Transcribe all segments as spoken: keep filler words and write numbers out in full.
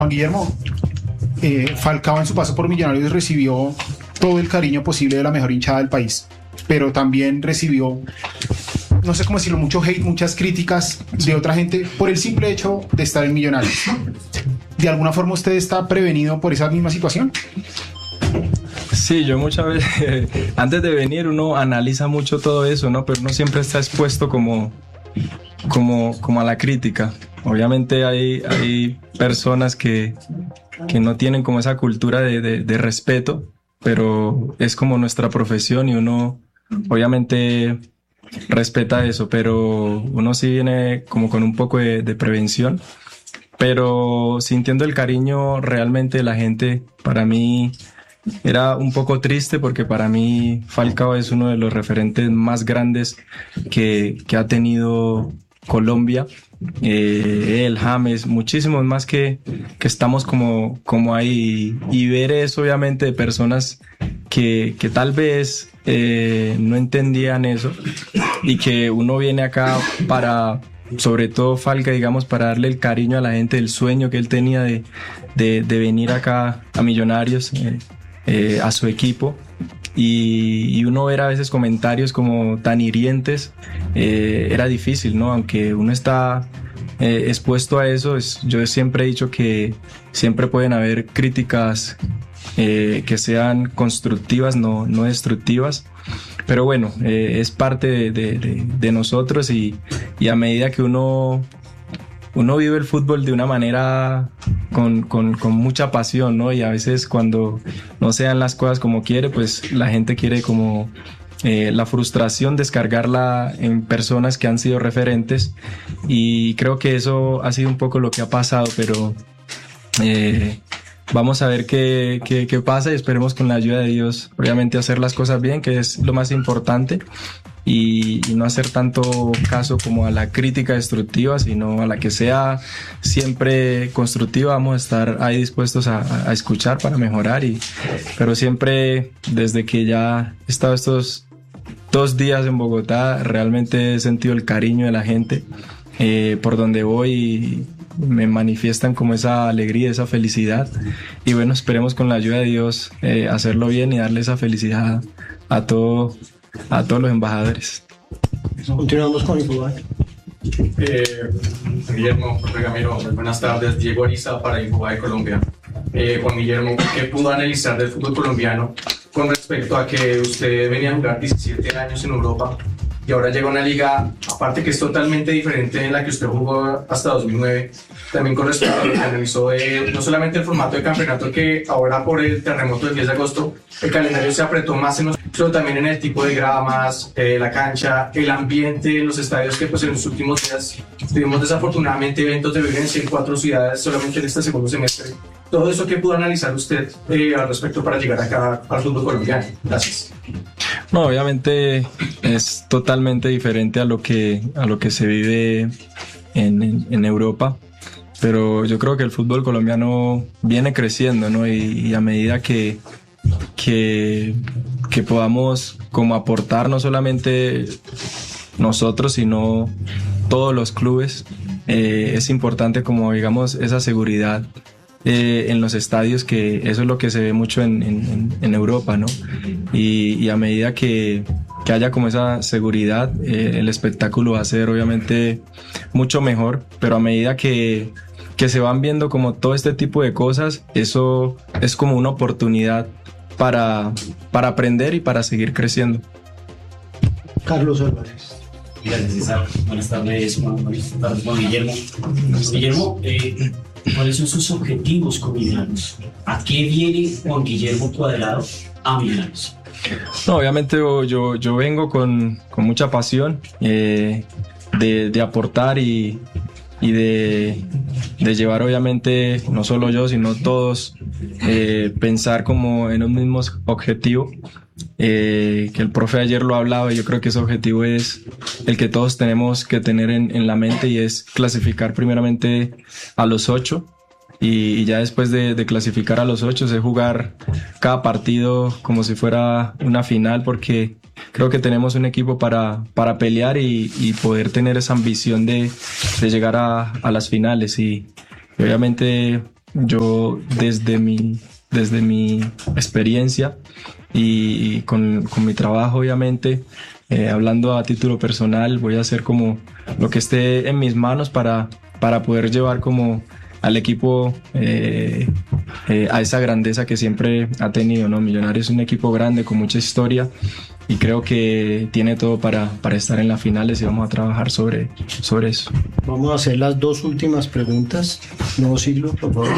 Juan Guillermo, eh, Falcao en su paso por Millonarios recibió todo el cariño posible de la mejor hinchada del país, pero también recibió, no sé cómo decirlo, mucho hate, muchas críticas de otra gente por el simple hecho de estar en Millonarios. ¿De alguna forma usted está prevenido por esa misma situación? Sí, yo muchas veces, antes de venir uno analiza mucho todo eso, ¿no? Pero uno siempre está expuesto como, como, como a la crítica. Obviamente hay, hay personas que, que no tienen como esa cultura de, de, de respeto, pero es como nuestra profesión y uno obviamente respeta eso, pero uno sí viene como con un poco de, de prevención, pero sintiendo el cariño realmente de la gente. Para mí era un poco triste porque para mí Falcao es uno de los referentes más grandes que, que ha tenido Colombia. Eh, él, James, muchísimos más que, que estamos como, como ahí, y ver eso obviamente de personas que, que tal vez eh, no entendían eso y que uno viene acá para, sobre todo Falca, digamos, para darle el cariño a la gente, el sueño que él tenía de, de, de venir acá a Millonarios, eh, eh, a su equipo. Y, y uno ver a veces comentarios como tan hirientes, eh, era difícil, ¿no? Aunque uno está eh, expuesto a eso, es, yo siempre he dicho que siempre pueden haber críticas eh, que sean constructivas, no, no destructivas. Pero bueno, eh, es parte de, de, de, de nosotros, y, y a medida que uno... uno vive el fútbol de una manera con, con, con mucha pasión, ¿no? Y a veces cuando no se dan las cosas como quiere, pues la gente quiere como eh, la frustración descargarla en personas que han sido referentes, y creo que eso ha sido un poco lo que ha pasado, pero eh, vamos a ver qué, qué, qué pasa, y esperemos con la ayuda de Dios, obviamente, hacer las cosas bien, que es lo más importante. Y, y no hacer tanto caso como a la crítica destructiva, sino a la que sea siempre constructiva. Vamos a estar ahí dispuestos a, a escuchar para mejorar, y, pero siempre, desde que ya he estado estos dos días en Bogotá, realmente he sentido el cariño de la gente. Eh, por donde voy me manifiestan como esa alegría, esa felicidad, y bueno, esperemos con la ayuda de Dios eh, hacerlo bien y darle esa felicidad a todo a todos los embajadores. Continuamos con el fútbol. Eh, Guillermo, Jorge Gamero, buenas tardes. Diego Ariza para Infobay Colombia. Eh, Juan Guillermo, ¿qué pudo analizar del fútbol colombiano con respecto a que usted venía a jugar diecisiete años en Europa y ahora llega a una liga, aparte que es totalmente diferente de la que usted jugó hasta dos mil nueve, también con respecto a lo que analizó de, no solamente el formato de campeonato, que ahora por el terremoto del diez de agosto el calendario se apretó más en los, pero también en el tipo de gramas, eh, la cancha, el ambiente en los estadios, que pues en los últimos días tuvimos desafortunadamente eventos de violencia en cuatro ciudades solamente en este segundo semestre. Todo eso, ¿qué pudo analizar usted eh, al respecto para llegar acá al fútbol colombiano? Gracias. No, obviamente es totalmente diferente a lo que, a lo que se vive en, en, en Europa, pero yo creo que el fútbol colombiano viene creciendo, ¿no? Y, y a medida que, que, que podamos como aportar, no solamente nosotros, sino todos los clubes, eh, es importante como, digamos, esa seguridad Eh, en los estadios, que eso es lo que se ve mucho en, en, en Europa, ¿no? Y, y a medida que, que haya como esa seguridad, eh, el espectáculo va a ser obviamente mucho mejor, pero a medida que, que se van viendo como todo este tipo de cosas, eso es como una oportunidad para, para aprender y para seguir creciendo. Carlos Álvarez. Gracias, César. Buenas tardes, Juan, buenas tardes, Juan Guillermo. Guillermo, eh, ¿cuáles son sus objetivos con Millonarios? ¿A qué viene Juan Guillermo Cuadrado a Millonarios? No, obviamente yo, yo, yo vengo con, con mucha pasión eh, de, de aportar y, y de, de llevar, obviamente, no solo yo, sino todos, eh, pensar como en un mismo objetivo. Eh, que el profe ayer lo hablaba, y yo creo que ese objetivo es el que todos tenemos que tener en, en la mente, y es clasificar primeramente a los ocho, y, y ya después de, de clasificar a los ocho es jugar cada partido como si fuera una final, porque creo que tenemos un equipo para, para pelear y, y poder tener esa ambición de, de llegar a, a las finales, y, y obviamente yo desde mi, desde mi experiencia y con, con mi trabajo, obviamente, eh, hablando a título personal, voy a hacer como lo que esté en mis manos para, para poder llevar como al equipo eh, eh, a esa grandeza que siempre ha tenido, ¿no? Millonarios es un equipo grande con mucha historia y creo que tiene todo para, para estar en las finales y vamos a trabajar sobre, sobre eso. Vamos a hacer las dos últimas preguntas. Nuevo siglo, por favor.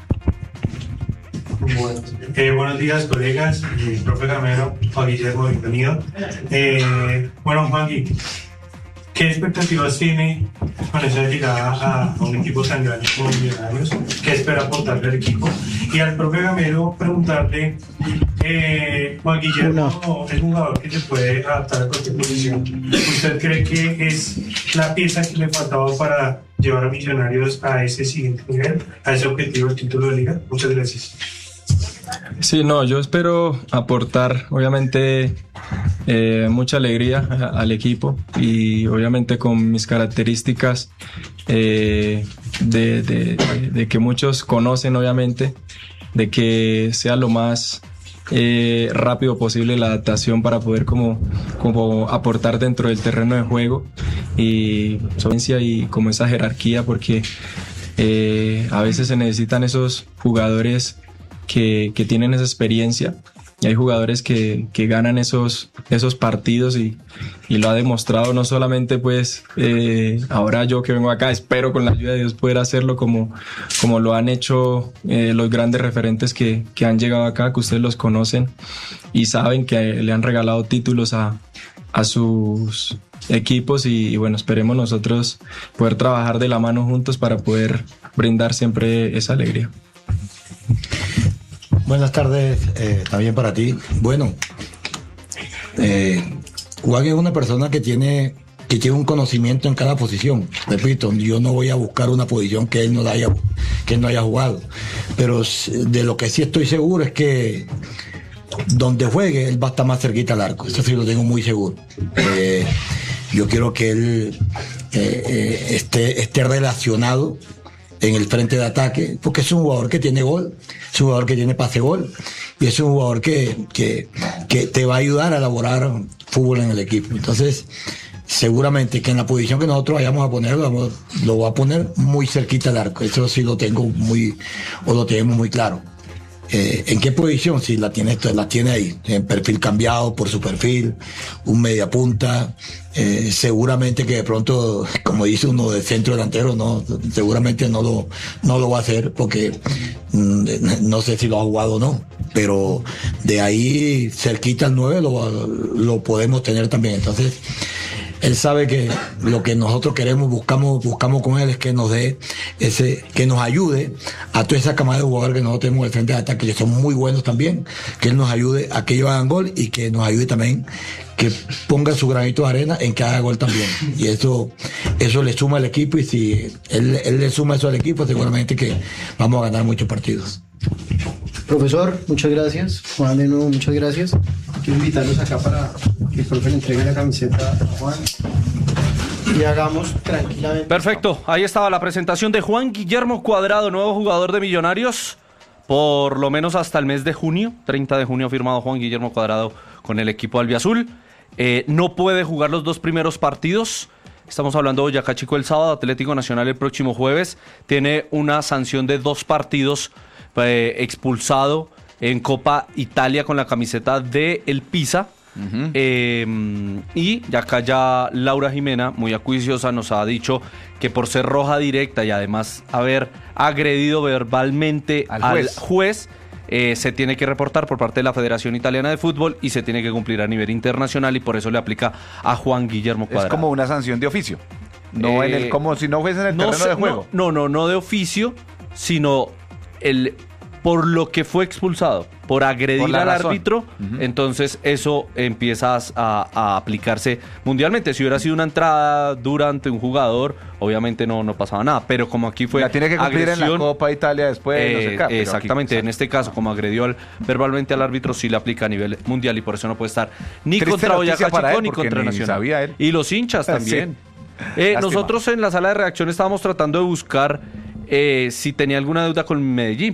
Bueno, eh, buenos días, colegas, eh, profe Gamero, Juan Guillermo, bienvenido. Eh, bueno, Juanqui, ¿qué expectativas tiene con esa llegada a, a un equipo tan grande como Millonarios? ¿Qué espera aportarle al equipo? Y al profe Gamero preguntarle, eh, Juan Guillermo no. es un jugador que se puede adaptar a cualquier posición. ¿Usted cree que es la pieza que le faltaba para llevar a Millonarios a ese siguiente nivel, a ese objetivo del título de liga? Muchas gracias. Sí, no, yo espero aportar, obviamente, eh, mucha alegría a, al equipo y obviamente con mis características eh, de, de, de, de que muchos conocen, obviamente, de que sea lo más eh, rápido posible la adaptación para poder como, como aportar dentro del terreno de juego y solvencia y como esa jerarquía, porque eh, a veces se necesitan esos jugadores Que, que tienen esa experiencia y hay jugadores que, que ganan esos, esos partidos y, y lo ha demostrado no solamente pues eh, ahora yo que vengo acá, espero con la ayuda de Dios poder hacerlo como, como lo han hecho eh, los grandes referentes que, que han llegado acá, que ustedes los conocen y saben que le han regalado títulos a, a sus equipos y, y bueno, esperemos nosotros poder trabajar de la mano juntos para poder brindar siempre esa alegría. Buenas tardes, eh, también para ti. Bueno, eh, Juan es una persona que tiene, que tiene un conocimiento en cada posición. Repito, yo no voy a buscar una posición que él no haya, que él no haya jugado. Pero de lo que sí estoy seguro es que donde juegue, él va a estar más cerquita al arco. Eso sí lo tengo muy seguro. Eh, yo quiero que él eh, eh, esté, esté relacionado en el frente de ataque, porque es un jugador que tiene gol, es un jugador que tiene pase-gol y es un jugador que, que, que te va a ayudar a elaborar fútbol en el equipo. Entonces, seguramente que en la posición que nosotros vayamos a poner, vamos, lo va a poner muy cerquita al arco. Eso sí lo tengo muy, o lo tenemos muy claro. Eh, ¿En qué posición? Si la tiene, la tiene ahí, en perfil cambiado por su perfil, un media punta, eh, seguramente que de pronto, como dice uno de centro delantero, no, seguramente no lo, no lo va a hacer porque mm, no sé si lo ha jugado o no, pero de ahí cerquita al nueve lo, lo podemos tener también. Entonces, él sabe que lo que nosotros queremos, buscamos, buscamos con él es que nos dé ese, que nos ayude a toda esa camada de jugadores que nosotros tenemos al frente de ataque, que son muy buenos también, que él nos ayude a que ellos hagan gol y que nos ayude también que ponga su granito de arena en que haga gol también. Y eso, eso le suma al equipo y si él, él le suma eso al equipo, seguramente que vamos a ganar muchos partidos. Profesor, muchas gracias. Juan, de nuevo, muchas gracias. Quiero invitarlos acá para que el profe le entregue la camiseta a Juan y hagamos tranquilamente. Perfecto, ahí estaba la presentación de Juan Guillermo Cuadrado, nuevo jugador de Millonarios, por lo menos hasta el mes de junio. treinta de junio ha firmado Juan Guillermo Cuadrado con el equipo albiazul. Eh, no puede jugar los dos primeros partidos. Estamos hablando de Boyacá Chico el sábado, Atlético Nacional el próximo jueves. Tiene una sanción de dos partidos, eh, expulsado en Copa Italia con la camiseta de el Pisa. Uh-huh. eh, y acá ya Laura Jimena, muy acuiciosa, nos ha dicho que por ser roja directa y además haber agredido verbalmente al juez, al juez eh, se tiene que reportar por parte de la Federación Italiana de Fútbol y se tiene que cumplir a nivel internacional y por eso le aplica a Juan Guillermo Cuadrado. Es como una sanción de oficio, no eh, en el, como si no fuese en el no terreno se, de juego. No, no, no de oficio, sino el por lo que fue expulsado, por agredir por al razón. árbitro, uh-huh. Entonces eso empieza a, a aplicarse mundialmente. Si hubiera sido una entrada dura ante un jugador, obviamente no, no pasaba nada, pero como aquí fue la tiene que cumplir agresión, en la Copa Italia después, eh, no sé qué, exactamente, aquí, en este caso, como agredió al, verbalmente al árbitro, sí le aplica a nivel mundial y por eso no puede estar ni Triste contra Boyacá Chico ni contra Nacional. Y los hinchas también. Sí. Eh, nosotros en la sala de reacción estábamos tratando de buscar eh, si tenía alguna deuda con Medellín.